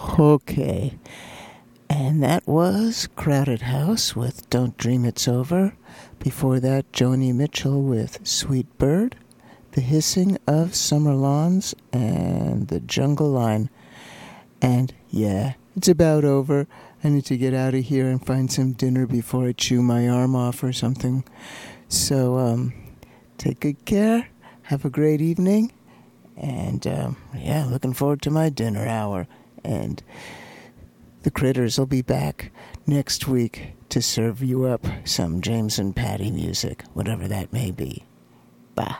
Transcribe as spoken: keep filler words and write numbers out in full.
Okay. And that was Crowded House with Don't Dream It's Over. Before that, Joni Mitchell with Sweet Bird, The Hissing of Summer Lawns, and The Jungle Line. And yeah, it's about over. I need to get out of here and find some dinner before I chew my arm off or something. So, um, take good care. Have a great evening. And, um, yeah, looking forward to my dinner hour. And the Critters will be back next week to serve you up some James and Patty music, whatever that may be.